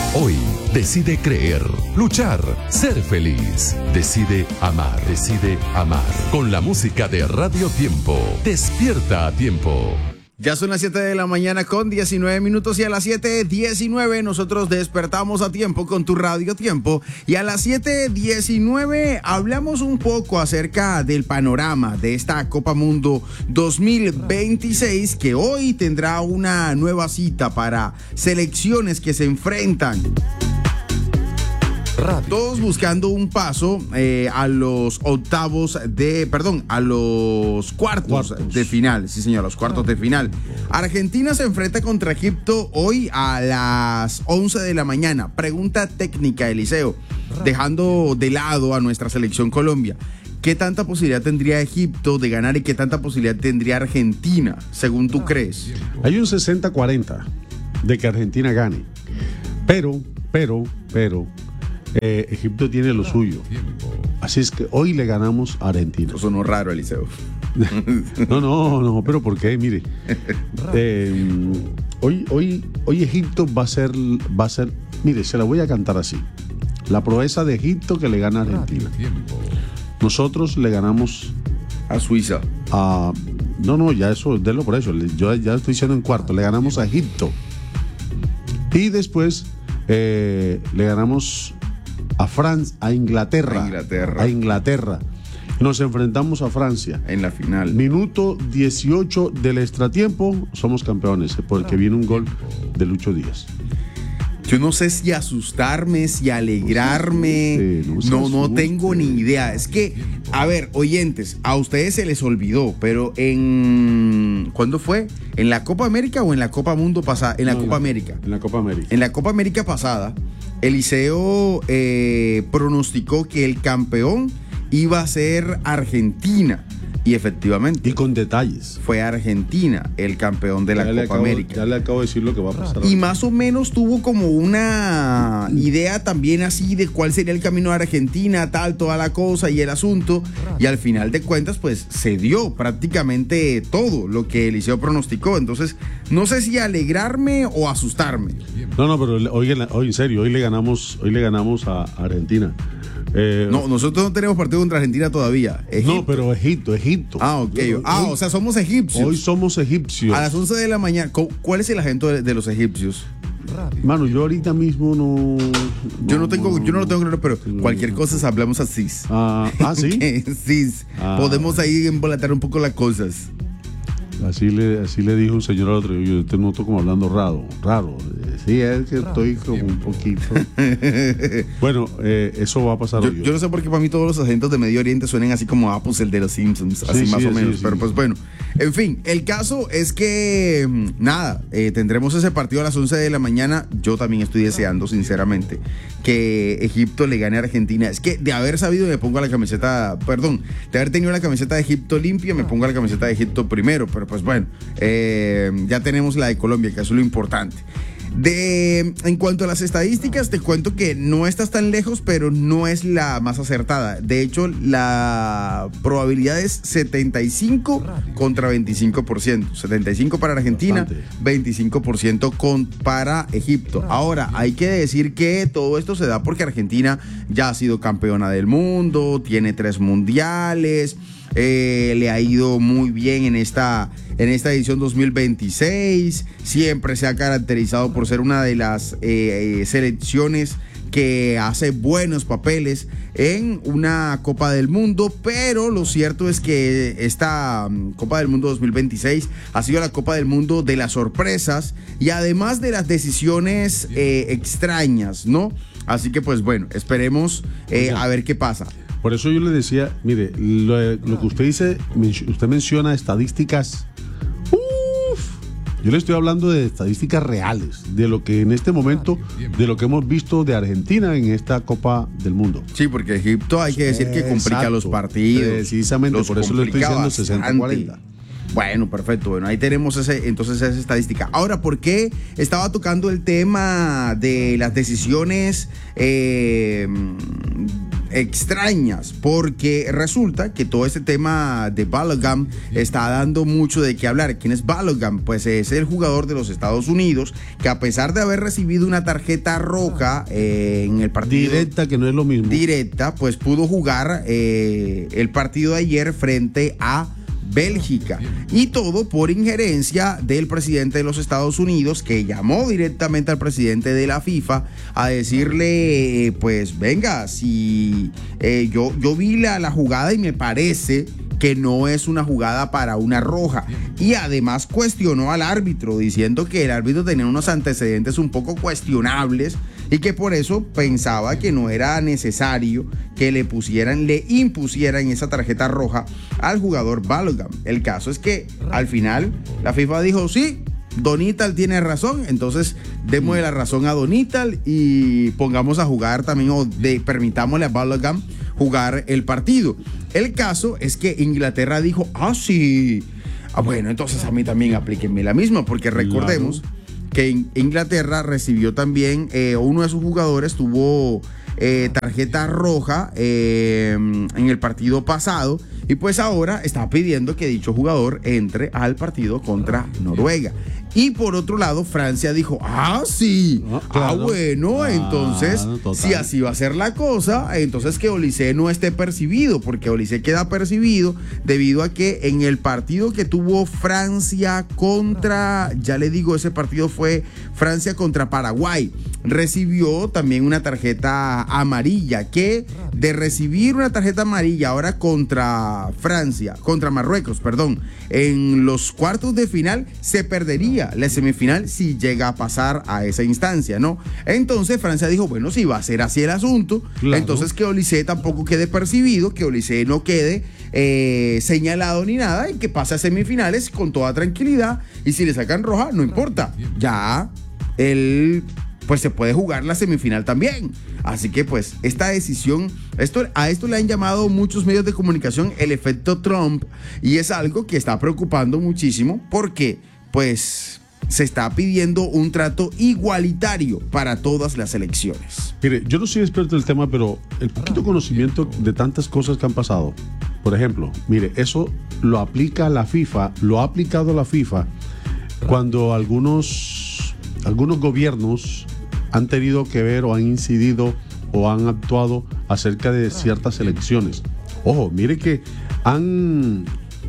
Hoy decide creer, luchar, ser feliz. Decide amar, decide amar. Con la música de Radio Tiempo. Despierta a tiempo. Ya son las 7 de la mañana con 19 minutos y a las 7:19 nosotros despertamos a tiempo con tu Radio Tiempo y a las 7:19 hablamos un poco acerca del panorama de esta Copa Mundo 2026 que hoy tendrá una nueva cita para selecciones que se enfrentan. Todos buscando un paso a los cuartos de final. Sí, señor, los cuartos de final. Argentina se enfrenta contra Egipto hoy a las 11 de la mañana. Pregunta técnica, Eliseo, dejando de lado a nuestra selección Colombia. ¿Qué tanta posibilidad tendría Egipto de ganar y qué tanta posibilidad tendría Argentina, según tú crees? Hay un 60-40 de que Argentina gane. Pero Egipto tiene lo suyo. Así es que hoy le ganamos a Argentina. Eso sonó raro, Eliseo. No, pero ¿por qué? Mire, hoy Egipto va a ser, mire, se la voy a cantar así. La proeza de Egipto que le gana a Argentina. Nosotros le ganamos a Suiza. No, ya eso, denlo por eso. Yo ya estoy diciendo en cuarto. Le ganamos a Egipto. Y después le ganamos a Inglaterra. Nos enfrentamos a Francia. En la final. Minuto 18 del extratiempo, somos campeones, porque viene un gol de Lucho Díaz. Yo no sé si asustarme, si alegrarme, no tengo ni idea. Es que, a ver, oyentes, a ustedes se les olvidó, pero ¿cuándo fue? ¿En la Copa América o en la Copa Mundo pasada? En la Copa América. En la Copa América. En la Copa América pasada, Eliseo pronosticó que el campeón iba a ser Argentina. Y efectivamente. Y con detalles. Fue Argentina el campeón de la Copa América. Ya le acabo de decir lo que va a pasar. Y más o menos tuvo como una idea también así de cuál sería el camino de Argentina, toda la cosa y el asunto. Y al final de cuentas, pues se dio prácticamente todo lo que Eliseo pronosticó. Entonces, no sé si alegrarme o asustarme. No, pero hoy en serio, hoy le ganamos a Argentina. No, nosotros no tenemos partido contra Argentina todavía. Egipto. No, pero Egipto. Ok. O sea, somos egipcios. Hoy somos egipcios. A las 11 de la mañana. ¿Cuál es el agente de los egipcios? Mano, yo ahorita mismo no. Yo no lo tengo claro, pero cualquier cosa hablamos así. ¿Sí? Sí. Podemos ahí embolatar un poco las cosas. Así le dijo un señor al otro. Yo te noto como hablando raro. Sí, es que estoy como un poquito. Bueno, eso va a pasar hoy. Yo no sé por qué para mí todos los acentos de Medio Oriente suenan así como pues el de los Simpsons, así más o menos. Pero pues bueno, en fin, el caso es que tendremos ese partido a las 11 de la mañana. Yo también estoy deseando, sinceramente, que Egipto le gane a Argentina. Es que de haber sabido me pongo la camiseta, de haber tenido la camiseta de Egipto limpia, me pongo la camiseta de Egipto primero. Pero pues bueno, ya tenemos la de Colombia, que eso es lo importante. En cuanto a las estadísticas, te cuento que no estás tan lejos, pero no es la más acertada. De hecho, la probabilidad es 75 contra 25%. 75 para Argentina, 25% para Egipto. Ahora, hay que decir que todo esto se da porque Argentina ya ha sido campeona del mundo, tiene 3 mundiales. Le ha ido muy bien en esta edición 2026. Siempre se ha caracterizado por ser una de las selecciones que hace buenos papeles en una Copa del Mundo, pero lo cierto es que esta Copa del Mundo 2026 ha sido la Copa del Mundo de las sorpresas y además de las decisiones extrañas, ¿no? Así que pues bueno, esperemos a ver qué pasa. Por eso yo le decía, mire, lo que usted dice, usted menciona estadísticas. Yo le estoy hablando de estadísticas reales, de lo que en este momento, de lo que hemos visto de Argentina en esta Copa del Mundo. Sí, porque Egipto hay que decir que complica los partidos. Precisamente, por eso le estoy diciendo 60-40. Bueno, perfecto. Bueno, ahí tenemos entonces esa estadística. Ahora, ¿por qué estaba tocando el tema de las decisiones extrañas, porque resulta que todo este tema de Balogun está dando mucho de qué hablar. ¿Quién es Balogun? Pues es el jugador de los Estados Unidos que, a pesar de haber recibido una tarjeta roja en el partido directa, que no es lo mismo, directa, pues pudo jugar el partido de ayer frente a Bélgica, y todo por injerencia del presidente de los Estados Unidos, que llamó directamente al presidente de la FIFA a decirle, pues venga, si yo vi la jugada y me parece que no es una jugada para una roja, y además cuestionó al árbitro diciendo que el árbitro tenía unos antecedentes un poco cuestionables y que por eso pensaba que no era necesario que le impusieran esa tarjeta roja al jugador Balogun. El caso es que al final la FIFA dijo, sí, Donital tiene razón, entonces démosle la razón a Donital y pongamos a jugar también, permitámosle a Balogun jugar el partido. El caso es que Inglaterra dijo, sí, bueno, entonces a mí también aplíquenme la misma, porque recordemos que Inglaterra recibió también, uno de sus jugadores tuvo tarjeta roja en el partido pasado, y pues ahora está pidiendo que dicho jugador entre al partido contra Noruega. Y por otro lado, Francia dijo, sí, claro. Bueno, entonces, total. Si así va a ser la cosa, entonces que Olise no esté percibido, porque Olise queda percibido debido a que en el partido que tuvo Francia contra, ya le digo, ese partido fue Francia contra Paraguay, recibió también una tarjeta amarilla, que de recibir una tarjeta amarilla ahora contra Marruecos, en los cuartos de final, se perdería la semifinal si llega a pasar a esa instancia, ¿no? Entonces Francia dijo, bueno, si va a ser así el asunto, claro, entonces que Olise tampoco quede percibido, que Olise no quede señalado ni nada, y que pase a semifinales con toda tranquilidad, y si le sacan roja, no importa, ya él pues se puede jugar la semifinal también. Así que pues esta decisión, a esto le han llamado muchos medios de comunicación el efecto Trump, y es algo que está preocupando muchísimo, porque pues se está pidiendo un trato igualitario para todas las elecciones. Mire, yo no soy experto del tema, pero el poquito conocimiento de tantas cosas que han pasado, por ejemplo, mire, eso lo aplica la FIFA, lo ha aplicado la FIFA cuando algunos gobiernos han tenido que ver o han incidido o han actuado acerca de ciertas elecciones. Ojo, mire que han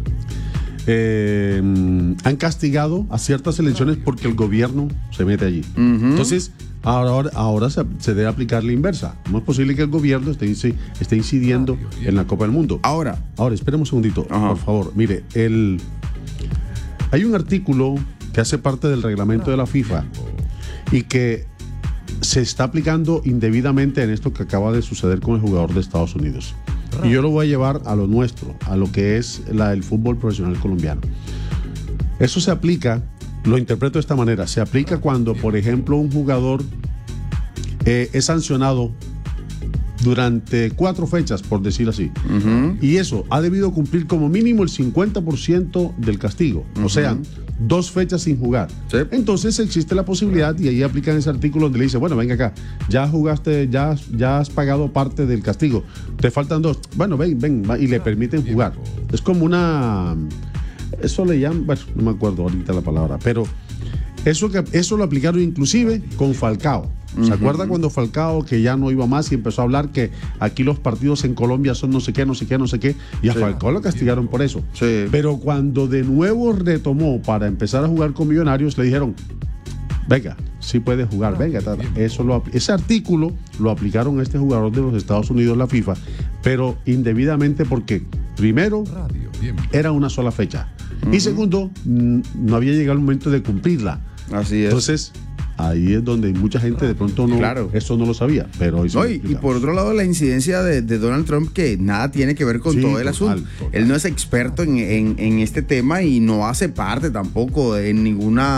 castigado a ciertas elecciones porque el gobierno se mete allí. Entonces, ahora se debe aplicar la inversa. No es posible que el gobierno esté incidiendo en la Copa del Mundo. Ahora, esperemos un segundito, por favor. Mire, hay un artículo que hace parte del reglamento de la FIFA y que se está aplicando indebidamente en esto que acaba de suceder con el jugador de Estados Unidos. Y yo lo voy a llevar a lo nuestro, a lo que es el fútbol profesional colombiano. Eso se aplica, lo interpreto de esta manera, se aplica cuando, por ejemplo, un jugador es sancionado durante 4 fechas, por decir así. Y eso ha debido cumplir como mínimo el 50% del castigo. O sea, 2 fechas sin jugar. Sí. Entonces existe la posibilidad, y ahí aplican ese artículo donde le dice, bueno, venga acá, ya jugaste, ya has pagado parte del castigo, te faltan 2, bueno, ven, y le permiten jugar. Es como eso le llaman, bueno, no me acuerdo ahorita la palabra, pero eso lo aplicaron inclusive con Falcao. ¿Se acuerda cuando Falcao, que ya no iba más y empezó a hablar que aquí los partidos en Colombia son no sé qué, y a Falcao lo castigaron por eso? Sí. Pero cuando de nuevo retomó para empezar a jugar con Millonarios, le dijeron, venga, sí puede jugar, venga. Ese artículo lo aplicaron a este jugador de los Estados Unidos, la FIFA, pero indebidamente, porque primero era una sola fecha y segundo, no había llegado el momento de cumplirla. Así es. Entonces, ahí es donde mucha gente de pronto eso no lo sabía, pero hoy y por otro lado, la incidencia de Donald Trump, que nada tiene que ver con todo el asunto. Total. Él no es experto en este tema y no hace parte tampoco en ninguna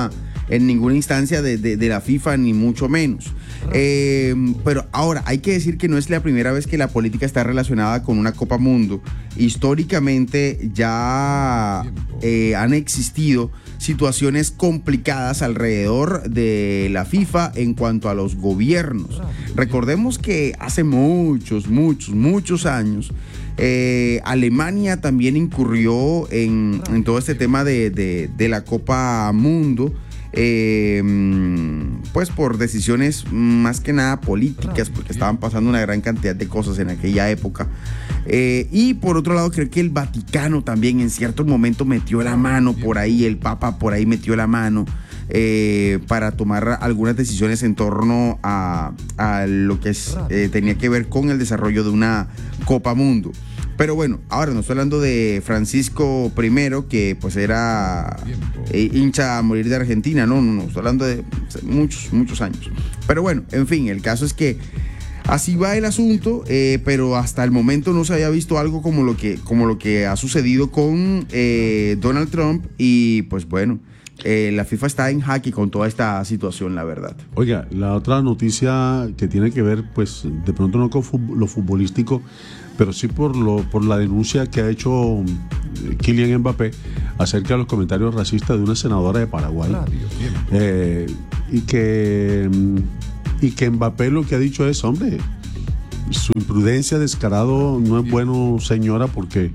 en ninguna instancia de la FIFA, ni mucho menos. Pero ahora, hay que decir que no es la primera vez que la política está relacionada con una Copa Mundo. Históricamente ya han existido situaciones complicadas alrededor de la FIFA en cuanto a los gobiernos. Recordemos que hace muchos años Alemania también incurrió en todo este tema de la Copa Mundo, pues por decisiones más que nada políticas, porque estaban pasando una gran cantidad de cosas en aquella época. Y por otro lado, creo que el Vaticano también en cierto momento metió la mano por ahí, el Papa por ahí metió la mano para tomar algunas decisiones en torno a lo que tenía que ver con el desarrollo de una Copa Mundo. Pero bueno, ahora no estoy hablando de Francisco I, que pues era hincha a morir de Argentina, no, estoy hablando de muchos años. Pero bueno, en fin, el caso es que así va el asunto, pero hasta el momento no se había visto algo como lo que ha sucedido con Donald Trump y pues bueno, la FIFA está en jaque con toda esta situación, la verdad. Oiga, la otra noticia que tiene que ver, pues de pronto no con lo futbolístico, pero sí por la denuncia que ha hecho Kylian Mbappé acerca de los comentarios racistas de una senadora de Paraguay. Y que Mbappé lo que ha dicho es, hombre, su imprudencia, descarado, no es bueno, señora, porque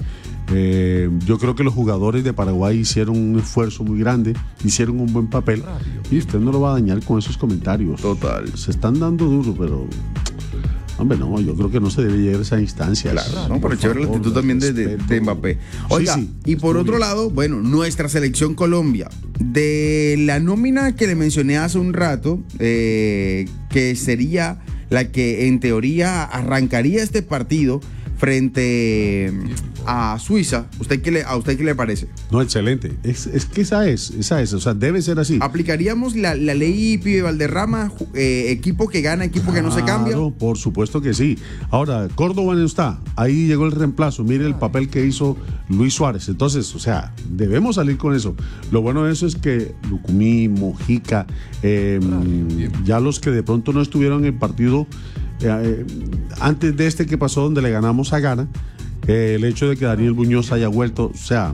yo creo que los jugadores de Paraguay hicieron un esfuerzo muy grande, hicieron un buen papel, y usted no lo va a dañar con esos comentarios. Total. Se están dando duro, pero hombre, no, yo creo que no se debe llegar a esa instancia. Claro, no, pero chévere la actitud también de Mbappé. Oiga, sí, y por otro lado, bueno, nuestra selección Colombia, de la nómina que le mencioné hace un rato, que sería la que en teoría arrancaría este partido frente a Suiza, ¿a usted qué le parece? No, excelente. Es que esa es, o sea, debe ser así. ¿Aplicaríamos la ley Pibe Valderrama, equipo que gana, equipo que no se cambia? Por supuesto que sí. Ahora, Córdoba no está, ahí llegó el reemplazo, mire el papel que hizo Luis Suárez, entonces, o sea, debemos salir con eso. Lo bueno de eso es que Lucumí, Mojica, ya los que de pronto no estuvieron en el partido antes de este que pasó donde le ganamos a Ghana, el hecho de que Daniel Muñoz haya vuelto, o sea,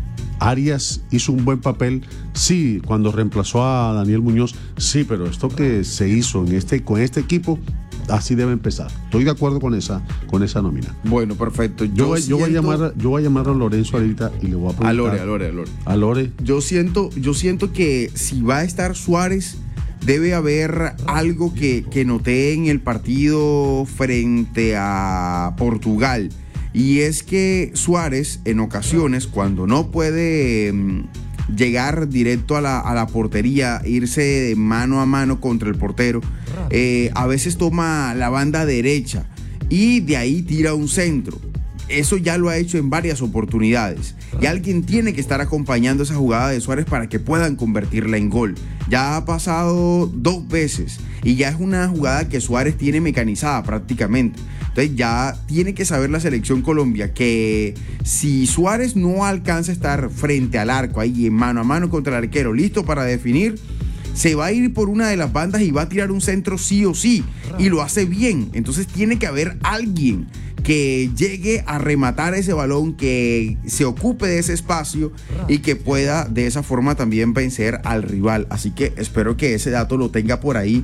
Arias hizo un buen papel, sí, cuando reemplazó a Daniel Muñoz, sí, pero esto que se hizo con este equipo, así debe empezar. Estoy de acuerdo con esa nómina. Bueno, perfecto. Yo voy a llamar a Lorenzo ahorita y le voy a preguntar. A Lore. Yo siento que si va a estar Suárez, debe haber algo que noté en el partido frente a Portugal. Y es que Suárez, en ocasiones, cuando no puede llegar directo a la portería, irse de mano a mano contra el portero, a veces toma la banda derecha y de ahí tira un centro. Eso ya lo ha hecho en varias oportunidades. Y alguien tiene que estar acompañando esa jugada de Suárez para que puedan convertirla en gol. Ya ha pasado 2 veces y ya es una jugada que Suárez tiene mecanizada prácticamente. Entonces ya tiene que saber la selección Colombia que si Suárez no alcanza a estar frente al arco, ahí en mano a mano contra el arquero, listo para definir, se va a ir por una de las bandas y va a tirar un centro sí o sí, y lo hace bien. Entonces tiene que haber alguien que llegue a rematar ese balón, que se ocupe de ese espacio y que pueda de esa forma también vencer al rival. Así que espero que ese dato lo tenga por ahí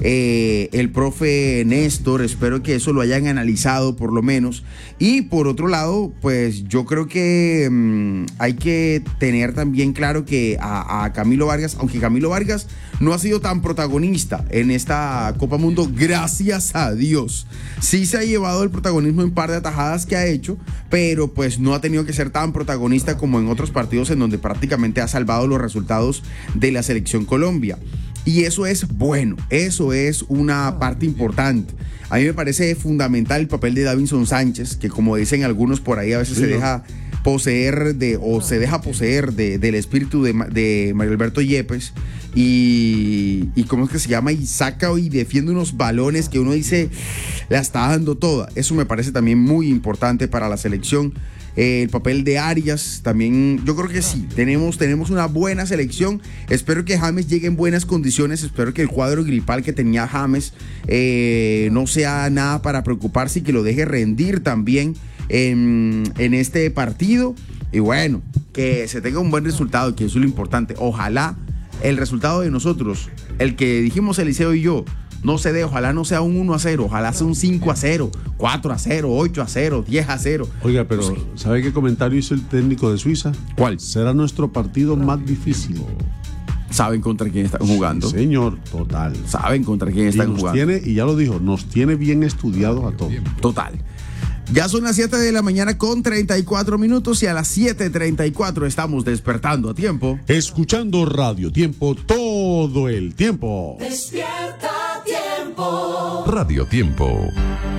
el profe Néstor, espero que eso lo hayan analizado por lo menos. Y por otro lado, pues yo creo que hay que tener también claro que a Camilo Vargas, aunque Camilo Vargas no ha sido tan protagonista en esta Copa Mundo, gracias a Dios, sí se ha llevado el protagonismo en par de atajadas que ha hecho, pero pues no ha tenido que ser tan protagonista como en otros partidos en donde prácticamente ha salvado los resultados de la selección Colombia. Y eso es bueno, eso es una parte importante. A mí me parece fundamental el papel de Davinson Sánchez, que como dicen algunos por ahí, a veces se deja poseer del espíritu de Mario Alberto Yepes y ¿cómo es que se llama? Y saca y defiende unos balones que uno dice, la está dando toda. Eso me parece también muy importante para la selección. el papel de Arias también. Yo creo que sí, tenemos una buena selección. Espero que James llegue en buenas condiciones. Espero que el cuadro gripal que tenía James no sea nada para preocuparse y que lo deje rendir también en este partido. Y bueno, que se tenga un buen resultado, que eso es lo importante. Ojalá el resultado de nosotros, el que dijimos Eliseo y yo, no se dé. Ojalá no sea un 1-0, ojalá sea un 5-0, 4-0, 8-0, 10-0. Oiga, pero sí. ¿Sabe qué comentario hizo el técnico de Suiza? ¿Cuál? Será nuestro partido más difícil. Saben contra quién están jugando. Sí, señor, total. Saben contra quién están jugando. Y ya lo dijo, nos tiene bien estudiados a todos. Total. Ya son las 7 de la mañana con 34 minutos y a las 7:34 estamos despertando a tiempo. Escuchando Radio Tiempo todo el tiempo. Despierta Tiempo. Radio Tiempo.